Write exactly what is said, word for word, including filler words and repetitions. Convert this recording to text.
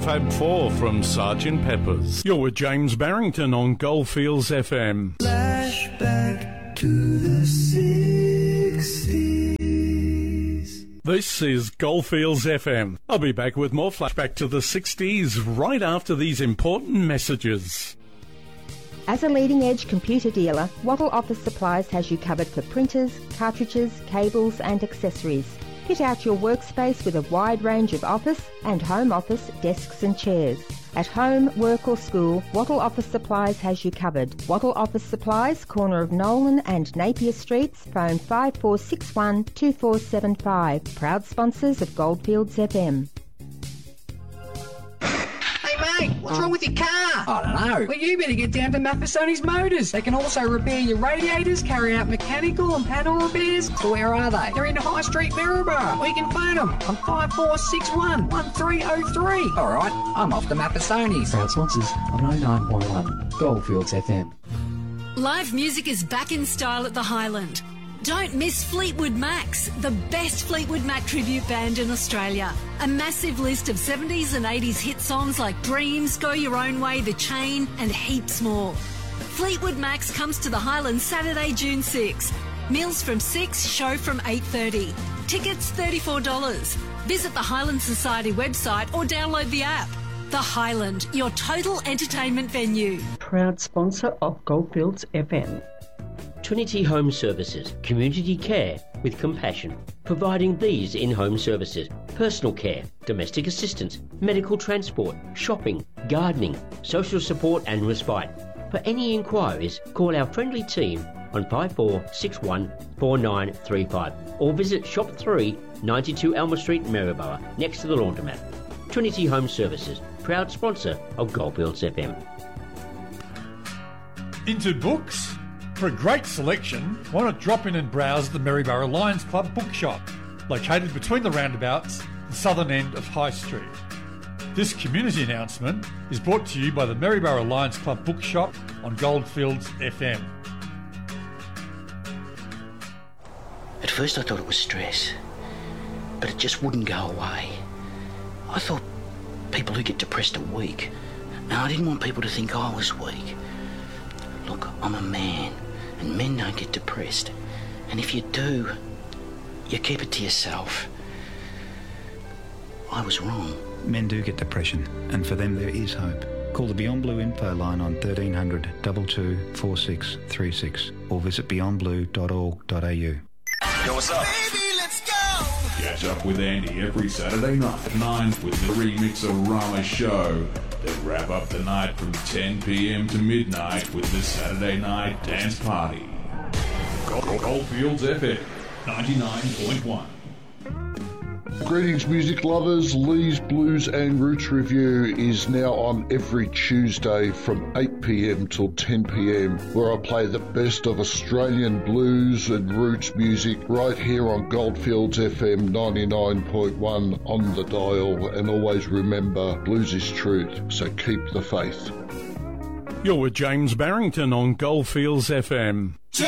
Fab Four from Sergeant Pepper's. You're with James Barrington on Goldfields F M. Flashback to the sixties. This is Goldfields F M. I'll be back with more Flashback to the sixties right after these important messages. As a leading-edge computer dealer, Wattle Office Supplies has you covered for printers, cartridges, cables and accessories. Fit out your workspace with a wide range of office and home office desks and chairs. At home, work or school, Wattle Office Supplies has you covered. Wattle Office Supplies, corner of Nolan and Napier Streets, phone five four six one, two four seven five. Proud sponsors of Goldfields F M. Hey, what's wrong with your car? I don't know. Well, you better get down to Mathesoni's Motors. They can also repair your radiators, carry out mechanical and panel repairs. So where are they? They're in High Street, Maryborough. Or you can phone them on five four six one, one three oh three. All right, I'm off to Mathesoni's. Proud sponsors of ninety-nine point one Goldfields F M. Live music is back in style at the Highland. Don't miss Fleetwood Macs, the best Fleetwood Mac tribute band in Australia. A massive list of seventies and eighties hit songs like Dreams, Go Your Own Way, The Chain, and heaps more. Fleetwood Macs comes to the Highlands Saturday, June sixth. Meals from six, show from eight thirty. Tickets thirty-four dollars. Visit the Highland Society website or download the app. The Highland, your total entertainment venue. Proud sponsor of Goldfields F M. Trinity Home Services, community care with compassion, providing these in-home services: personal care, domestic assistance, medical transport, shopping, gardening, social support and respite. For any inquiries, call our friendly team on five four six one, four nine three five or visit Shop three, ninety-two Elmer Street, Maryborough, next to the laundromat. Trinity Home Services, proud sponsor of Goldfields F M. Into books? For a great selection, why not drop in and browse the Maryborough Lions Club bookshop, located between the roundabouts, the southern end of High Street. This community announcement is brought to you by the Maryborough Lions Club bookshop on Goldfields F M. At first I thought it was stress, but it just wouldn't go away. I thought people who get depressed are weak, and I didn't want people to think I was weak. Look, I'm a man, and men don't get depressed. And if you do, you keep it to yourself. I was wrong. Men do get depression, and for them there is hope. Call the Beyond Blue info line on thirteen hundred, two two four six three six or visit beyond blue dot org dot a u. Yo, what's up? Baby, let's go! Catch up with Andy every Saturday night at nine with the Remix-O-Rama Show. Then wrap up the night from ten p.m. to midnight with the Saturday Night Dance Party. Goldfields F M, ninety-nine point one. Greetings music lovers, Lee's Blues and Roots Review is now on every Tuesday from eight p.m. till ten p.m. where I play the best of Australian blues and roots music right here on Goldfields F M ninety-nine point one on the dial, and always remember, blues is truth, so keep the faith. You're with James Barrington on Goldfields F M.